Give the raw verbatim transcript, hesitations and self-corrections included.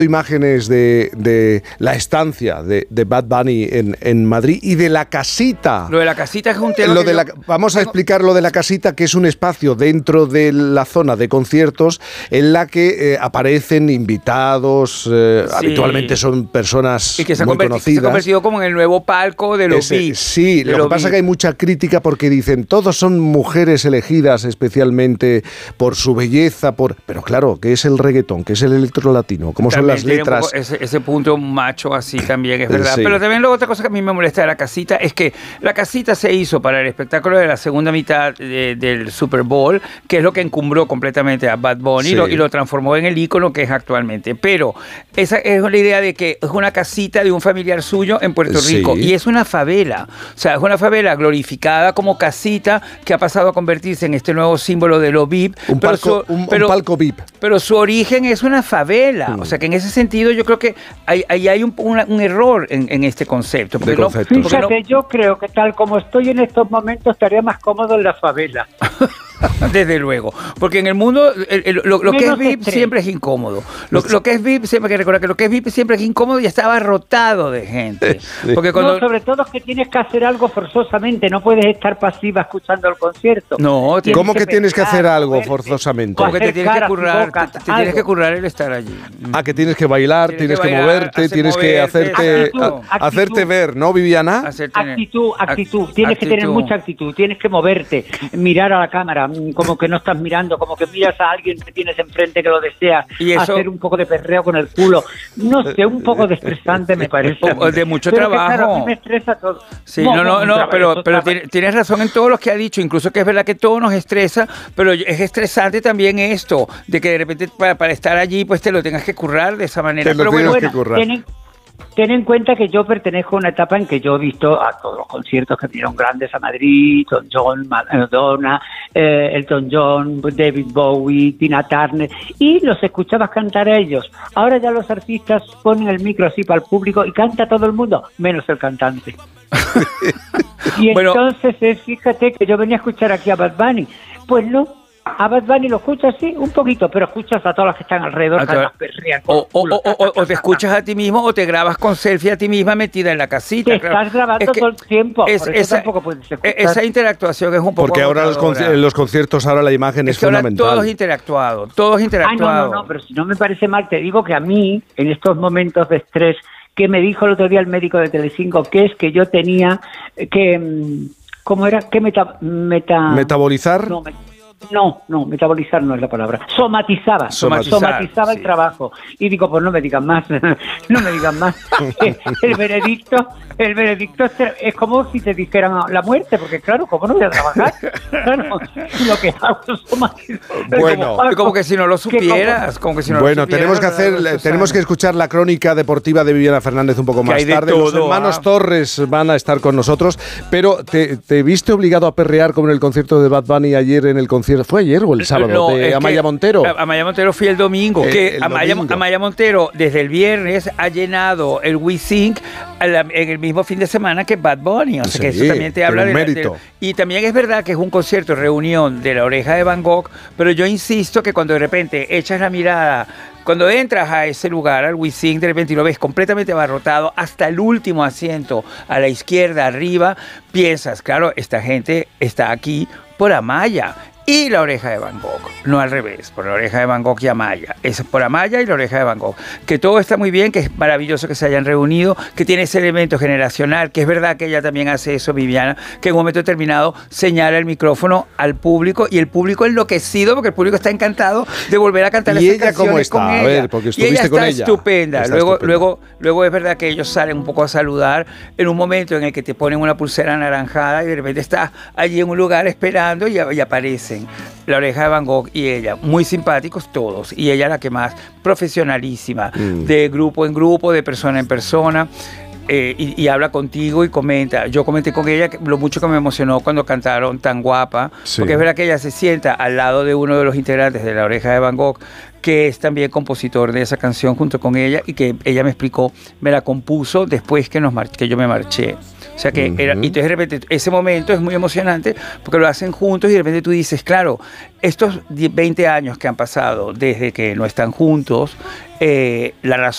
imágenes de, de la estancia de, de Bad Bunny en, en Madrid y de la casita. Lo de la casita es un tema lo que de yo... la, vamos a explicar lo de la casita, que es un espacio dentro de la zona de conciertos en la que eh, aparecen invitados, eh, Sí. habitualmente son personas y que se ha, muy converti- que se ha conocidas. convertido como en el nuevo palco de los Ese- V I P. sí, de lo los que pasa V I P. es que hay mucha crítica porque dicen, todos son mujeres elegidas especialmente por su belleza, por pero claro, ¿qué es el reggaetón? ¿Qué es el electro latino? ¿Cómo son También las tiene un letras? poco ese, ese punto macho así también, es verdad. Sí. Pero también luego otra cosa que a mí me molesta de la casita es que la casita se hizo para el espectáculo de la segunda mitad de, del Super Bowl, que es lo que encumbró completamente a Bad Bunny Sí. y, lo, y lo transformó en el ícono que es actualmente. Pero esa es la idea de que es una casita de un familiar suyo en Puerto Sí. Rico y es una favela. O sea, es una favela glorificada como casita que ha pasado a convertirse en este nuevo símbolo de lo V I P. Un pero palco, su- un, un pero- palco V I P. pero su origen es una favela. Mm. O sea que en ese sentido yo creo que ahí hay, hay un, una- un error en, en este concepto. De Porque no- concepto. porque no- Fíjate, yo creo que tal como estoy en estos momentos estaría más cómodo en la favela. desde luego. Porque en el mundo el- el- lo, lo que es Menos V I P estrés. siempre es incómodo. Lo, lo que es V I P, siempre hay que recordar que lo que es V I P siempre es incómodo y está abarrotado de gente. Sí. Porque cuando... No, sobre todo es que tienes que hacer algo forzosamente, no puedes estar pasiva escuchando el concierto. No, Tienes ¿Cómo que tienes que pensar, hacer algo moverte. forzosamente? como que te hacer tienes que caras y currar, bocas, te, te tienes algo. que currar el estar allí. Ah, que tienes que bailar, Tienes tienes, que que, bailar, moverte, hacer tienes que moverte, hacerte, actitud, a- actitud. hacerte ver, ¿no, Viviana? Hacerte- Actitud, actitud, act- tienes que tener actitud. mucha actitud, tienes que moverte, mirar a la cámara, mm, como que no estás mirando, como que miras a alguien que tienes enfrente que lo deseas, Y eso- hacer un poco de perreo con el culo, no sé, un poco de estresante me parece. a mí. O de mucho Pero que, trabajo. claro, a mí me estresa todo. Sí, no, no, un no, trabajo, pero, eso pero trabajo. tiene- tienes razón en todo lo que ha dicho, incluso que es verdad que todo nos estresa, pero es estresante también esto, de que de repente para, para estar allí pues te lo tengas que currar de esa manera. Te lo Pero bueno, tienes que Bueno, currar. ten, ten en cuenta que yo pertenezco a una etapa en que yo he visto a todos los conciertos que vinieron grandes a Madrid, Elton John, Madonna, eh, Elton John, David Bowie, Tina Turner, y los escuchabas cantar a ellos. Ahora ya los artistas ponen el micro así para el público y canta todo el mundo, menos el cantante. Y Bueno. entonces, eh, fíjate que yo venía a escuchar aquí a Bad Bunny. Pues no, a Bad Bunny lo escuchas sí, un poquito, pero escuchas a todas las que están alrededor, A que todas- las perrean con O, el o- culo, o- o- o te escuchas a ti mismo o te grabas con selfie a ti misma metida en la casita. Te claro. estás grabando Es que todo el tiempo, es- por eso esa, tampoco puedes escuchar. e- esa interactuación es un poco Porque ahora los agotadora. conci- en los conciertos ahora la imagen es, Es que ahora fundamental. todo es interactuado, todo es Ay, interactuado. no, no, no, pero si no me parece mal, te digo que a mí, en estos momentos de estrés, que me dijo el otro día el médico de Telecinco, que es que yo tenía que, mm, ¿cómo era? Que meta, meta Metabolizar. No, me- no, no, metabolizar no es la palabra. Somatizaba, Somatizar, somatizaba sí. el trabajo. Y digo, pues no me digan más, no me digan más. El veredicto, el veredicto es, es como si te dijeran la muerte, porque claro, ¿cómo no voy a trabajar? Claro, lo que hago es somatizar. Bueno. Es como que si no lo Que como- supieras, como que si no lo Bueno, supieras, tenemos que ¿verdad, hacer, Susana? tenemos que escuchar la crónica deportiva de Viviana Fernández un poco Que más hay de tarde. Los todo, hermanos ah. Torres van a estar con nosotros, pero te, te viste obligado a perrear como en el concierto de Bad Bunny ayer en el concierto. ¿Fue ayer o el sábado? No, de es Amaya que Montero. a- Amaya Montero fui el domingo. Eh, que el Amaya, domingo. Amaya Montero desde el viernes ha llenado el WeSync a la- en el mismo fin de semana que Bad Bunny. O sea que Sí, eso también te habla tiene de, un de- mérito. Y también es verdad que es un concierto reunión de La Oreja de Van Gogh, pero yo insisto que cuando de repente echas la mirada. Cuando entras a ese lugar, al WeSync, de repente y lo ves completamente abarrotado hasta el último asiento a la izquierda, arriba, piensas, claro, esta gente está aquí por Amaya y La Oreja de Van Gogh, no al revés, por La Oreja de Van Gogh y Amaya, es por Amaya y La Oreja de Van Gogh, que todo está muy bien, que es maravilloso que se hayan reunido, que tiene ese elemento generacional, que es verdad que ella también hace eso, Viviana, que en un momento determinado señala el micrófono al público y el público enloquecido, porque el público está encantado de volver a cantar ¿Y esas ella cómo canciones está? con A ella. ver, porque y estuviste ella con está ella. estupenda. Está luego, estupenda. luego, luego es verdad que ellos salen un poco a saludar en un momento en el que te ponen una pulsera anaranjada y de repente estás allí en un lugar esperando y, y aparecen La Oreja de Van Gogh y ella, muy simpáticos todos, y ella la que más profesionalísima, Mm. de grupo en grupo, de persona en persona. eh, y, y habla contigo y comenta. Yo comenté con ella que lo mucho que me emocionó cuando cantaron Tan Guapa, Sí. porque es verdad que ella se sienta al lado de uno de los integrantes de La Oreja de Van Gogh, que es también compositor de esa canción junto con ella, y que ella me explicó, me la compuso después que, nos mar- que yo me marché. O sea que era, y entonces de repente ese momento es muy emocionante porque lo hacen juntos y de repente tú dices, claro, estos veinte años que han pasado desde que no están juntos, eh, la razón